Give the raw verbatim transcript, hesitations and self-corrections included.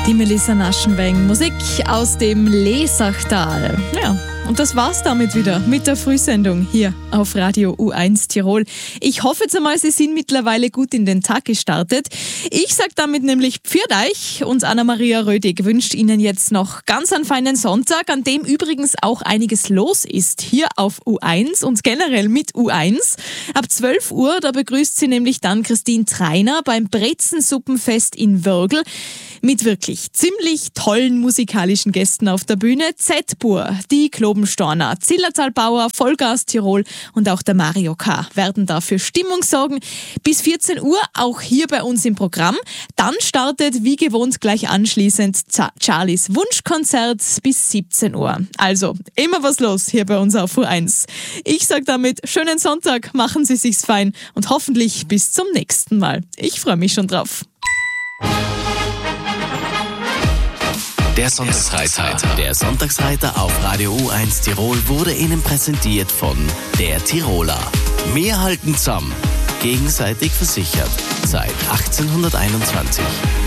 Die Melissa Naschenweng, Musik aus dem Lesachtal. Ja, und das war's damit wieder mit der Frühsendung hier auf Radio U eins Tirol. Ich hoffe jetzt einmal, Sie sind mittlerweile gut in den Tag gestartet. Ich sag damit nämlich Pfiat euch und Anna-Maria Rödig wünscht Ihnen jetzt noch ganz einen feinen Sonntag, an dem übrigens auch einiges los ist hier auf U eins und generell mit U eins. Ab zwölf Uhr, da begrüßt sie nämlich dann Christine Treiner beim Brezensuppenfest in Würgl mit wirklich ziemlich tollen musikalischen Gästen auf der Bühne. Z-Bur, die Klobenstorner, Zillertalbauer, Vollgas Tirol und auch der Mario K. werden da für Stimmung sorgen. Bis vierzehn Uhr auch hier bei uns im Programm. Dann startet wie gewohnt gleich anschließend Charlies Wunschkonzert bis siebzehn Uhr. Also immer was los hier bei uns auf U eins. Ich sage damit schönen Sonntag, machen Sie sich's fein und hoffentlich bis zum nächsten Mal. Ich freue mich schon drauf. Der Sonntagsreiter. Der Sonntagsreiter auf Radio U eins Tirol wurde Ihnen präsentiert von der Tiroler. Wir halten zusammen. Gegenseitig versichert. Seit achtzehnhunderteinundzwanzig.